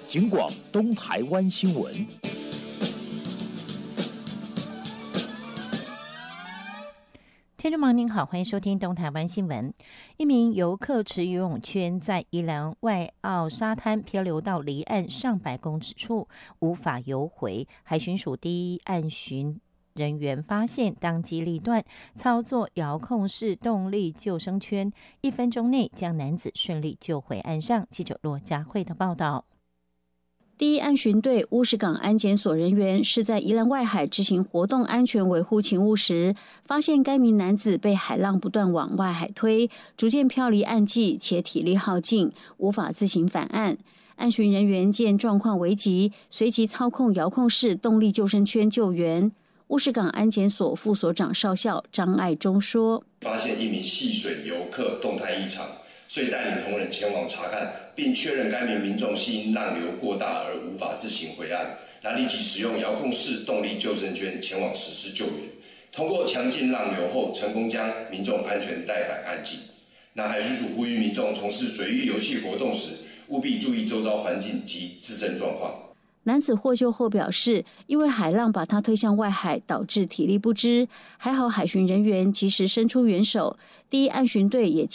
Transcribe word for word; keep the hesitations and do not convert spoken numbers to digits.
警广东台湾新闻。 听众朋友您好，欢迎收听东台湾新闻。一名游客持游泳圈在宜兰外澳沙滩漂流到离岸上百公尺处，无法游回。海巡署第一岸巡人员发现，当机立断，操作遥控式动力救生圈，一分钟内将男子顺利救回岸上。记者罗佳慧的报道。 第一岸巡队乌石港安检所人员是在宜兰外海执行活动安全维护勤务时，发现该名男子被海浪不断往外海推，逐渐飘离岸际，且体力耗尽，无法自行返岸。岸巡人员见状况危急，随即操控遥控式动力救生圈救援。乌石港安检所副所长少校张爱忠说：“ 发现一名戏水游客动态异常，所以带领同仁前往查看，并确认该名民众系因浪流过大而无法自行回岸，那立即使用遥控式动力救生圈前往实施救援。通过强劲浪流后，成功将民众安全带返岸际。那海巡署呼吁民众从事水域游憩活动时，务必注意周遭环境及自身状况。” 男子获救后表示，因为海浪把他推向外海，导致体力不支，还好海巡人员及时伸出援手，第一岸巡队也